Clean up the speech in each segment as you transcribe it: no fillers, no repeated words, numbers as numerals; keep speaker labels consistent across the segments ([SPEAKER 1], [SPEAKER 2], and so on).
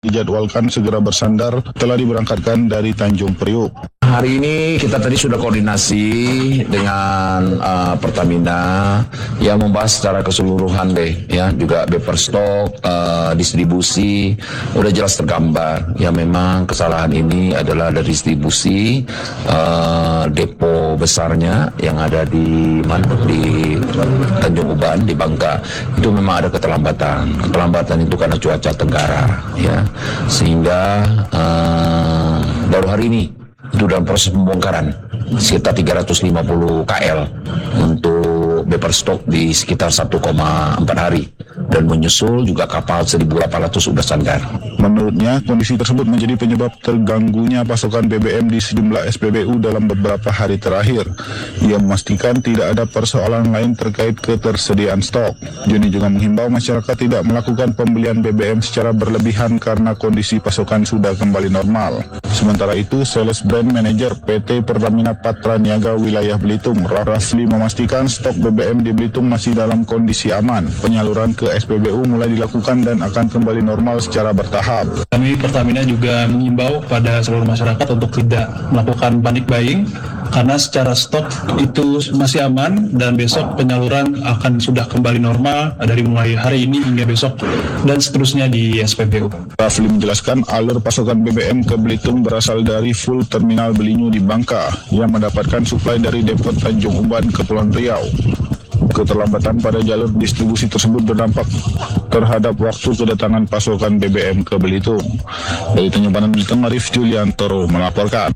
[SPEAKER 1] dijadwalkan segera bersandar telah diberangkatkan dari Tanjung Priuk.
[SPEAKER 2] Hari ini kita tadi sudah koordinasi dengan Pertamina yang membahas secara keseluruhan ya, juga paper stock, distribusi, udah jelas tergambar. Ya memang kesalahan ini adalah dari distribusi depo besarnya yang ada di Tanjung Uban di Bangka. Itu memang ada keterlambatan. Keterlambatan itu karena cuaca tenggara, ya, sehingga baru hari ini itu dalam proses pembongkaran sekitar 350 KL untuk paper stock di sekitar 1,4 hari, dan menyusul juga kapal 1.800 sudah sandar.
[SPEAKER 1] Menurutnya, kondisi tersebut menjadi penyebab terganggunya pasokan BBM di sejumlah SPBU dalam beberapa hari terakhir. Ia memastikan tidak ada persoalan lain terkait ketersediaan stok. Joni juga menghimbau masyarakat tidak melakukan pembelian BBM secara berlebihan karena kondisi pasokan sudah kembali normal. Sementara itu, Sales Brand Manager PT Pertamina Patra Niaga Wilayah Belitung, Rafli, memastikan stok BBM di Belitung masih dalam kondisi aman. Penyaluran ke SPBU mulai dilakukan dan akan kembali normal secara bertahap.
[SPEAKER 3] Kami Pertamina juga mengimbau pada seluruh masyarakat untuk tidak melakukan panic buying karena secara stok itu masih aman dan besok penyaluran akan sudah kembali normal dari mulai hari ini hingga besok dan seterusnya di SPBU.
[SPEAKER 1] Rafli menjelaskan alur pasokan BBM ke Belitung berasal dari full terminal Belinyu di Bangka yang mendapatkan suplai dari depo Tanjung Uban ke Kepulauan Riau. Keterlambatan pada jalur distribusi tersebut berdampak terhadap waktu kedatangan pasokan BBM ke Belitung. Dari Tanjung Belitung, Arif Juliantoro melaporkan.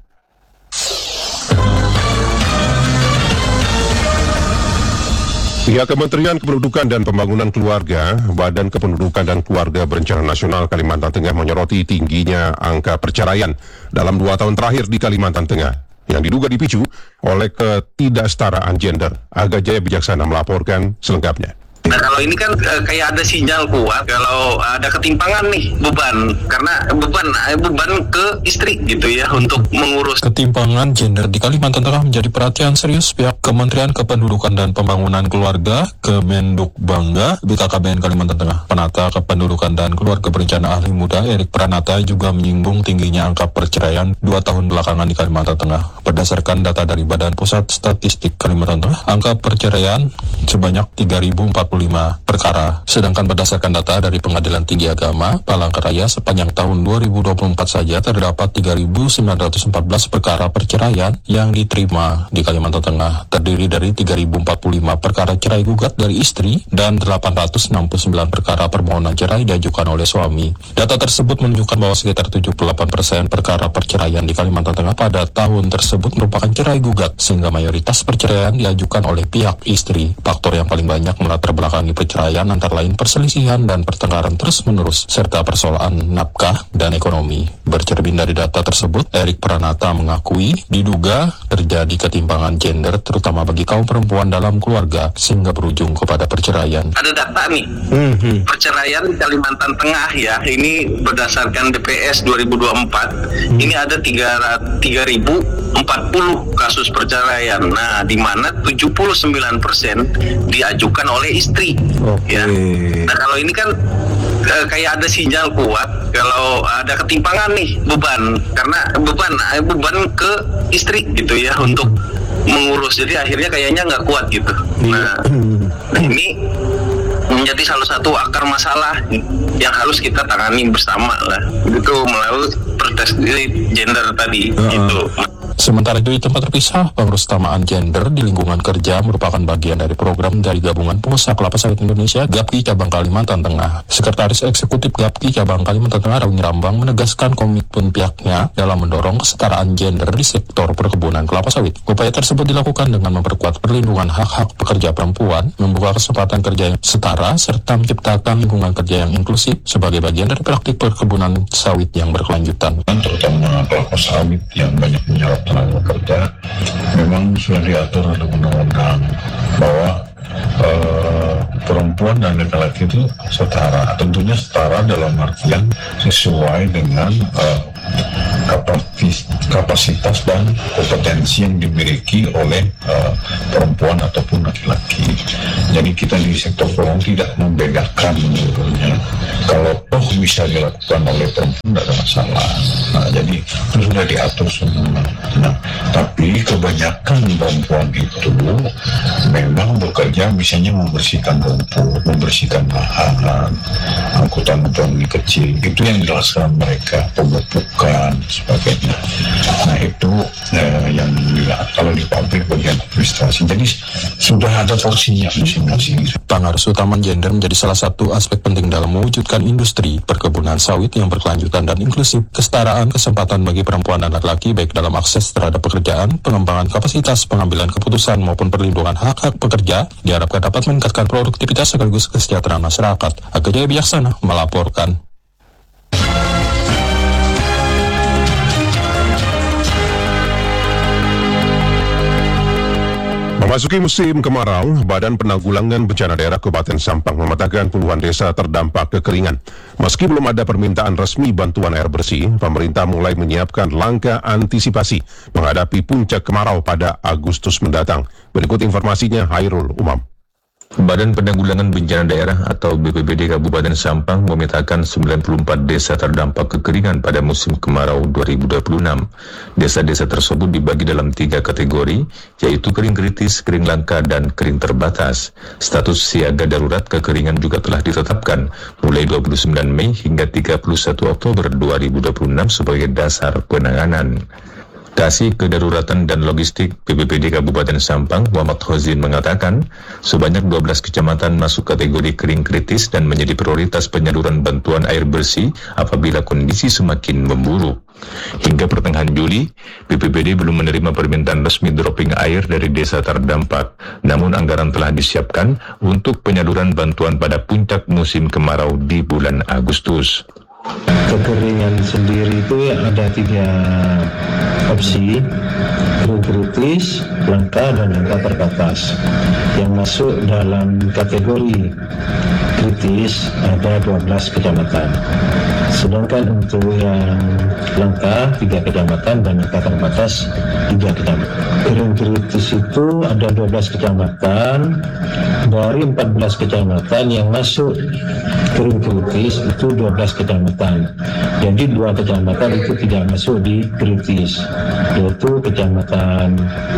[SPEAKER 4] Pihak Kementerian Kependudukan dan Pembangunan Keluarga, Badan Kependudukan dan Keluarga Berencana Nasional Kalimantan Tengah menyoroti tingginya angka perceraian dalam 2 tahun terakhir di Kalimantan Tengah yang diduga dipicu oleh ketidaksetaraan gender. Aga Jaya Bijaksana melaporkan selengkapnya.
[SPEAKER 5] Nah, kalau ini kan kayak ada sinyal kuat kalau ada ketimpangan nih beban, karena beban ke istri gitu ya untuk mengurus.
[SPEAKER 6] Ketimpangan gender di Kalimantan Tengah menjadi perhatian serius pihak Kementerian Kependudukan dan Pembangunan Keluarga, Kemenduk Bangga, BKKBN Kalimantan Tengah. Penata Kependudukan dan Keluarga Berencana Ahli Muda Erik Pranata juga menyinggung tingginya angka perceraian 2 tahun belakangan di Kalimantan Tengah. Berdasarkan data dari Badan Pusat Statistik Kalimantan Tengah, angka perceraian sebanyak 3.045 perkara. Sedangkan berdasarkan data dari Pengadilan Tinggi Agama Palangkaraya, sepanjang tahun 2024 saja terdapat 3.914 perkara perceraian yang diterima di Kalimantan Tengah, terdiri dari 3.045 perkara cerai gugat dari istri dan 869 perkara permohonan cerai diajukan oleh suami. Data tersebut menunjukkan bahwa sekitar 78% perkara perceraian di Kalimantan Tengah pada tahun tersebut merupakan cerai gugat, sehingga mayoritas perceraian diajukan oleh pihak istri. Faktor yang paling banyak melatar belakangi perceraian antara lain perselisihan dan pertengkaran terus-menerus, serta persoalan nafkah dan ekonomi. Bercermin dari data tersebut, Erik Pranata mengakui diduga terjadi ketimpangan gender terutama bagi kaum perempuan dalam keluarga sehingga berujung kepada perceraian.
[SPEAKER 5] Ada data nih, perceraian di Kalimantan Tengah ya, ini berdasarkan DPS 2024, ini ada 3.040 kasus perceraian. Nah, di mana 79% diajukan oleh istri. Ya. Nah, kalau ini kan kayak ada sinyal kuat kalau ada ketimpangan nih beban, karena beban ke istri gitu ya untuk mengurus, jadi akhirnya kayaknya nggak kuat gitu. Nah ini menjadi salah satu akar masalah yang harus kita tangani bersama lah, gitu, melalui perspektif gender tadi gitu.
[SPEAKER 6] Sementara itu, di tempat terpisah, pengurusamaan gender di lingkungan kerja merupakan bagian dari program dari Gabungan Pengusaha Kelapa Sawit Indonesia, GAPKI Cabang Kalimantan Tengah. Sekretaris Eksekutif GAPKI Cabang Kalimantan Tengah, Rawing Rambang, menegaskan komitmen pihaknya dalam mendorong kesetaraan gender di sektor perkebunan kelapa sawit. Upaya tersebut dilakukan dengan memperkuat perlindungan hak-hak pekerja perempuan, membuka kesempatan kerja yang setara, serta menciptakan lingkungan kerja yang inklusif sebagai bagian dari praktik perkebunan sawit yang berkelanjutan.
[SPEAKER 7] Terutama kelapa sawit yang banyak menyerap tenaga kerja, memang sudah diatur dalam undang-undang bahwa perempuan dan laki-laki itu setara, tentunya setara dalam artian sesuai dengan kapasitas dan kompetensi yang dimiliki oleh perempuan ataupun laki-laki. Jadi kita di sektor keuangan tidak membedakan menurutnya. Kalau toh bisa dilakukan oleh perempuan tidak ada masalah. Nah, jadi itu sudah diatur semua. Nah, tapi kebanyakan perempuan itu memang bekerja misalnya membersihkan rumput, membersihkan lahan, angkutan kecil. Itu yang dilaksanakan mereka, pemupukan, sebagainya. Nah itu yang dilihat kalau di pabrik bagian administrasi. Jadi sudah ada porsinya masing-masing.
[SPEAKER 6] Pengurus utama gender menjadi salah satu aspek penting dalam mewujudkan industri perkebunan sawit yang berkelanjutan dan inklusif. Kesetaraan kesempatan bagi perempuan dan laki-laki baik dalam akses terhadap pekerjaan, pengembangan kapasitas, pengambilan keputusan maupun perlindungan hak-hak pekerja diharapkan dapat meningkatkan produktivitas sekaligus kesejahteraan masyarakat. Aga Jaya Bijaksana melaporkan.
[SPEAKER 4] Memasuki musim kemarau, Badan Penanggulangan Bencana Daerah Kabupaten Sampang memetakan puluhan desa terdampak kekeringan. Meski belum ada permintaan resmi bantuan air bersih, pemerintah mulai menyiapkan langkah antisipasi menghadapi puncak kemarau pada Agustus mendatang. Berikut informasinya, Hairul Umam.
[SPEAKER 8] Badan Penanggulangan Bencana Daerah atau BPBD Kabupaten Sampang memetakan 94 desa terdampak kekeringan pada musim kemarau 2026. Desa-desa tersebut dibagi dalam 3 kategori, yaitu kering kritis, kering langka, dan kering terbatas. Status siaga darurat kekeringan juga telah ditetapkan mulai 29 Mei hingga 31 Oktober 2026 sebagai dasar penanganan. Kasih Kedaruratan dan Logistik BPBD Kabupaten Sampang, Muhammad Khozin mengatakan, sebanyak 12 kecamatan masuk kategori kering kritis dan menjadi prioritas penyaluran bantuan air bersih apabila kondisi semakin memburuk. Hingga pertengahan Juli, BPBD belum menerima permintaan resmi dropping air dari desa terdampak, namun anggaran telah disiapkan untuk penyaluran bantuan pada puncak musim kemarau di bulan Agustus.
[SPEAKER 9] Kekeringan sendiri itu ada 3 opsi, kering kritis, langka, dan langka terbatas. Yang masuk dalam kategori kritis ada 12 kecamatan. Sedangkan untuk yang langka 3 kecamatan dan langka terbatas 3 kecamatan. Kering kritis itu ada 12 kecamatan. Dari 14 kecamatan yang masuk kering kritis itu 12 kecamatan. Jadi 2 kecamatan itu tidak masuk di kritis, yaitu kecamatan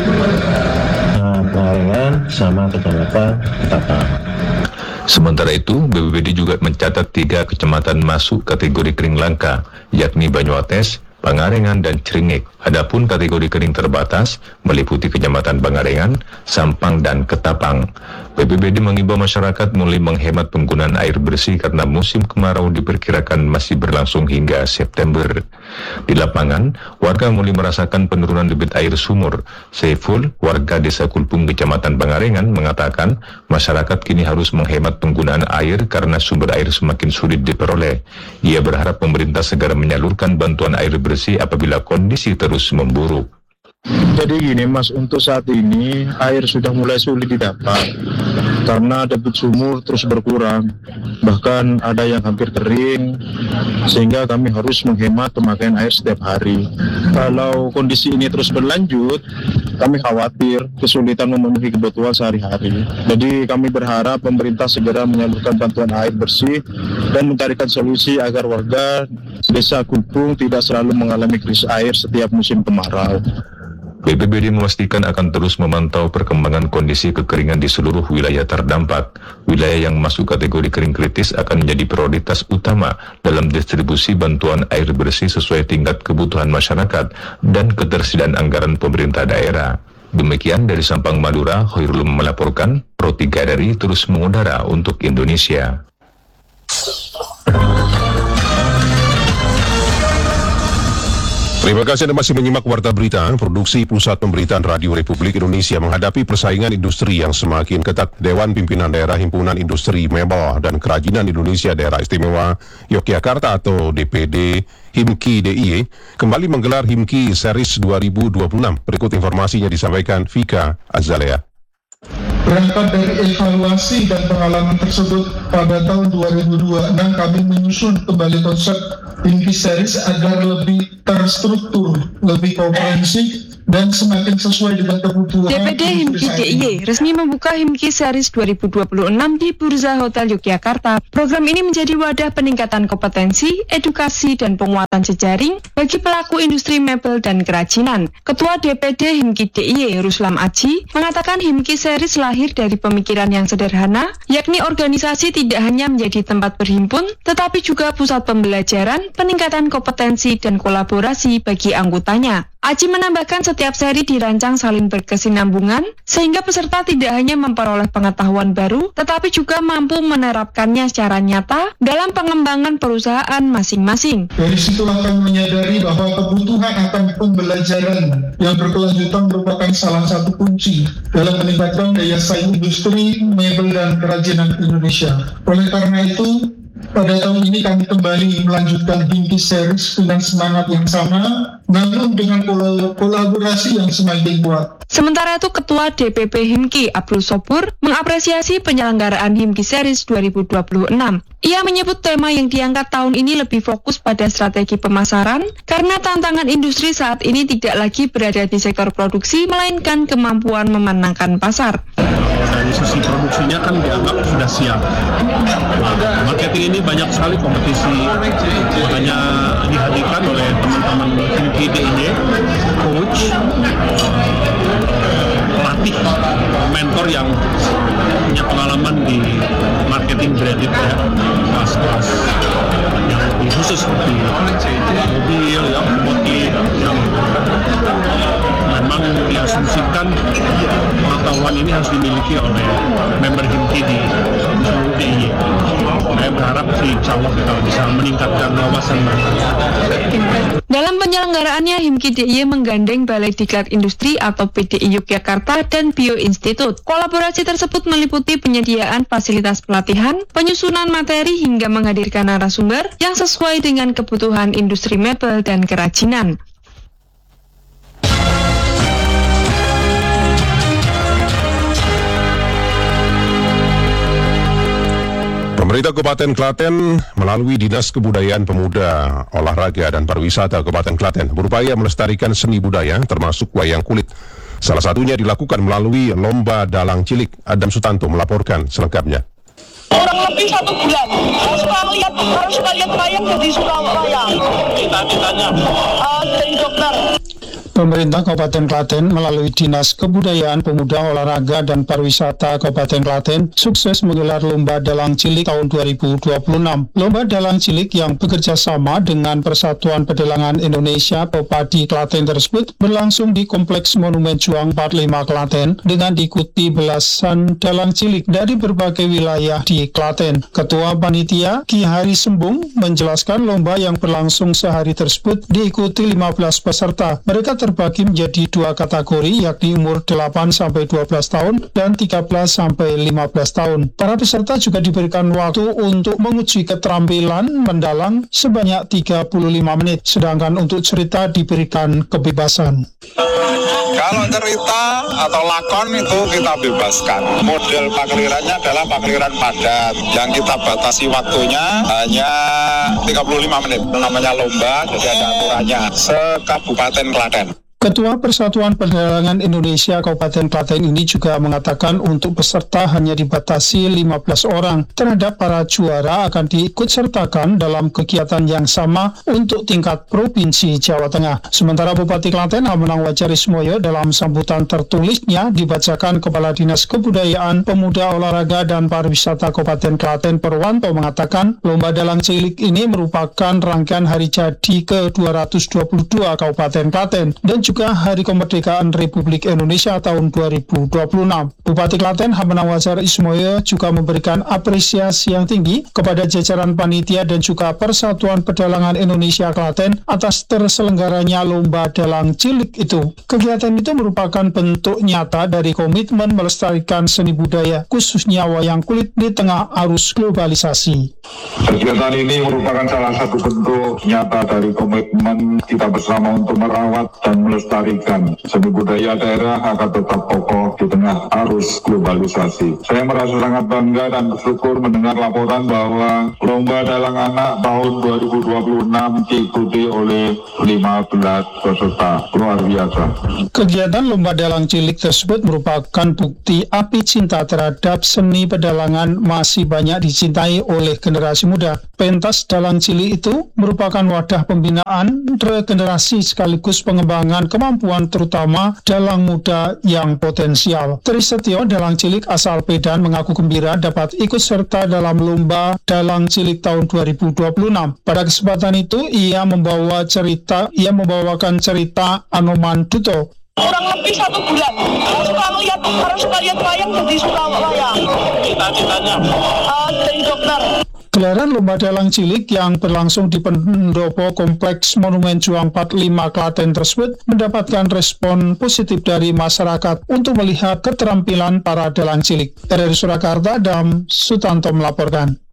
[SPEAKER 9] Pengalengan sama kecamatan Ketapang.
[SPEAKER 8] Sementara itu, BPBD juga mencatat 3 kecamatan masuk kategori kering langka, yakni Banyuates, Pangalengan, dan Cringek. Adapun kategori kering terbatas meliputi Kecamatan Pangalengan, Sampang, dan Ketapang. BPBD mengimbau masyarakat mulai menghemat penggunaan air bersih karena musim kemarau diperkirakan masih berlangsung hingga September. Di lapangan, warga mulai merasakan penurunan debit air sumur. Saiful, warga Desa Kulpung, Kecamatan Pangalengan, mengatakan masyarakat kini harus menghemat penggunaan air karena sumber air semakin sulit diperoleh. Ia berharap pemerintah segera menyalurkan bantuan air bersih apabila kondisi terus memburuk.
[SPEAKER 1] Jadi gini Mas, untuk saat ini air sudah mulai sulit didapat karena debit sumur terus berkurang, bahkan ada yang hampir kering, sehingga kami harus menghemat pemakaian air setiap hari. Kalau kondisi ini terus berlanjut, kami khawatir kesulitan memenuhi kebutuhan sehari-hari. Jadi kami berharap pemerintah segera menyalurkan bantuan air bersih dan mencarikan solusi agar warga Desa Kulpung tidak selalu mengalami krisis air setiap musim kemarau.
[SPEAKER 8] BPBD memastikan akan terus memantau perkembangan kondisi kekeringan di seluruh wilayah terdampak. Wilayah yang masuk kategori kering kritis akan menjadi prioritas utama dalam distribusi bantuan air bersih sesuai tingkat kebutuhan masyarakat dan ketersediaan anggaran pemerintah daerah. Demikian dari Sampang, Madura, Khairul melaporkan, Pro 3 dari terus mengudara untuk Indonesia.
[SPEAKER 4] Terima kasih Anda masih menyimak Warta Berita. Produksi Pusat Pemberitaan Radio Republik Indonesia menghadapi persaingan industri yang semakin ketat. Dewan Pimpinan Daerah Himpunan Industri Mebel dan Kerajinan Indonesia Daerah Istimewa Yogyakarta atau DPD HIMKI DIY kembali menggelar HIMKI Series 2026. Berikut informasinya disampaikan Vika Azalea.
[SPEAKER 10] Berangkat dari evaluasi dan pengalaman tersebut, pada tahun 2026 kami menyusun kembali konsep Himki Series agar lebih terstruktur, lebih komprehensif, dan semakin sesuai dengan kebutuhan.
[SPEAKER 11] DPD Himki DIY resmi membuka Himki Series 2026 di Burza Hotel Yogyakarta. Program ini menjadi wadah peningkatan kompetensi, edukasi, dan penguatan jejaring bagi pelaku industri mebel dan kerajinan. Ketua DPD Himki DIY Ruslam Aji mengatakan Himki Series lahir dari pemikiran yang sederhana, yakni organisasi tidak hanya menjadi tempat berhimpun, tetapi juga pusat pembelajaran, peningkatan kompetensi, dan kolaborasi bagi anggotanya. Aji menambahkan setiap seri dirancang saling berkesinambungan, sehingga peserta tidak hanya memperoleh pengetahuan baru, tetapi juga mampu menerapkannya secara nyata dalam pengembangan perusahaan masing-masing.
[SPEAKER 10] Dari situlah kami menyadari bahwa kebutuhan akan pembelajaran yang berkelanjutan merupakan salah satu kunci dalam meningkatkan daya saing industri mebel dan kerajinan Indonesia. Oleh karena itu, pada tahun ini kami kembali melanjutkan Himki Series dengan semangat yang sama, namun dengan kolaborasi yang semakin kuat.
[SPEAKER 11] Sementara itu, Ketua DPP Himki Abdul Sobur mengapresiasi penyelenggaraan Himki Series 2026. Ia menyebut tema yang diangkat tahun ini lebih fokus pada strategi pemasaran, karena tantangan industri saat ini tidak lagi berada di sektor produksi, melainkan kemampuan memenangkan pasar.
[SPEAKER 3] Dari sisi produksinya kan dianggap sudah siap. Marketing ini banyak sekali kompetisi, makanya dihadirkan oleh teman-teman Himki DIY, coach, pelatih, mentor yang punya pengalaman di marketing branded ya, kelas-kelas yang lebih khusus seperti mobil, ya, otomotif, yang memang diasumsikan pengetahuan ini harus dimiliki oleh member Himki di seluruh DIY. Saya berharap insya Allah kita bisa meningkatkan wawasan mereka.
[SPEAKER 11] Dalam penyelenggaraannya, Himki DIY menggandeng Balai Diklat Industri atau PDI Yogyakarta dan Bio Institute. Kolaborasi tersebut meliputi penyediaan fasilitas pelatihan, penyusunan materi, hingga menghadirkan narasumber yang sesuai dengan kebutuhan industri mebel dan kerajinan.
[SPEAKER 4] Pemerintah Kabupaten Klaten melalui Dinas Kebudayaan Pemuda, Olahraga dan Pariwisata Kabupaten Klaten berupaya melestarikan seni budaya termasuk wayang kulit. Salah satunya dilakukan melalui Lomba Dalang Cilik. Adam Sutanto melaporkan selengkapnya.
[SPEAKER 12] Kurang lebih 1 bulan harus lihat wayang di Surabaya. Cita-citanya jadi dokter.
[SPEAKER 13] Pemerintah Kabupaten Klaten melalui Dinas Kebudayaan Pemuda, Olahraga dan Pariwisata Kabupaten Klaten sukses menggelar Lomba Dalang Cilik tahun 2026. Lomba Dalang Cilik yang bekerja sama dengan Persatuan Pedalangan Indonesia Pepadi Klaten tersebut berlangsung di Kompleks Monumen Juang 45 Klaten dengan diikuti belasan dalang cilik dari berbagai wilayah di Klaten. Ketua Panitia Ki Hari Sembung menjelaskan lomba yang berlangsung sehari tersebut diikuti 15 peserta. Mereka terbagi menjadi 2 kategori, yakni umur 8-12 tahun dan 13-15 tahun. Para peserta juga diberikan waktu untuk menguji keterampilan mendalang sebanyak 35 menit, sedangkan untuk cerita diberikan kebebasan.
[SPEAKER 14] Kalau cerita atau lakon itu kita bebaskan. Model paklirannya adalah pakliran padat yang kita batasi waktunya hanya 35 menit. Namanya lomba, jadi ada aturannya. Se-Kabupaten Klaten.
[SPEAKER 13] Ketua Persatuan Pedalangan Indonesia Kabupaten Klaten ini juga mengatakan untuk peserta hanya dibatasi 15 orang. Terhadap para juara akan diikutsertakan dalam kegiatan yang sama untuk tingkat Provinsi Jawa Tengah. Sementara Bupati Klaten Hamengkubuwono Wajarismoyo dalam sambutan tertulisnya dibacakan Kepala Dinas Kebudayaan Pemuda, Olahraga dan Pariwisata Kabupaten Klaten Perwanto mengatakan Lomba Dalang Cilik ini merupakan rangkaian hari jadi ke-222 Kabupaten Klaten dan juga Hari Kemerdekaan Republik Indonesia tahun 2026. Bupati Klaten Hamengkubuwono Wajarismoyo juga memberikan apresiasi yang tinggi kepada jajaran panitia dan juga Persatuan Pedalangan Indonesia Klaten atas terselenggaranya Lomba Dalang Cilik itu. Kegiatan itu merupakan bentuk nyata dari komitmen melestarikan seni budaya, khususnya wayang kulit di tengah arus globalisasi.
[SPEAKER 14] Kegiatan ini merupakan salah satu bentuk nyata dari komitmen kita bersama untuk merawat dan melestarikan melestarikan seni budaya daerah agar tetap kokoh di tengah arus globalisasi. Saya merasa sangat bangga dan bersyukur mendengar laporan bahwa Lomba Dalang Anak tahun 2026 diikuti oleh 15 peserta. Luar biasa.
[SPEAKER 13] Kegiatan Lomba Dalang Cilik tersebut merupakan bukti api cinta terhadap seni pedalangan masih banyak dicintai oleh generasi muda. Pentas Dalang Cilik itu merupakan wadah pembinaan regenerasi sekaligus pengembangan kemampuan terutama dalang muda yang potensial. Trisetyo, dalang cilik asal Pedan, mengaku gembira dapat ikut serta dalam Lomba Dalang Cilik tahun 2026. Pada kesempatan itu, ia membawakan cerita Anoman Duto.
[SPEAKER 12] Kurang lebih 1 bulan harus suka lihat wayang jadi Surabaya. Cita-citanya jadi dokter.
[SPEAKER 13] Gelaran Lomba Dalang Cilik yang berlangsung di pendopo Kompleks Monumen Juang 45 Klaten tersebut mendapatkan respon positif dari masyarakat untuk melihat keterampilan para dalang cilik. Dari Surakarta, Adam Sutanto melaporkan.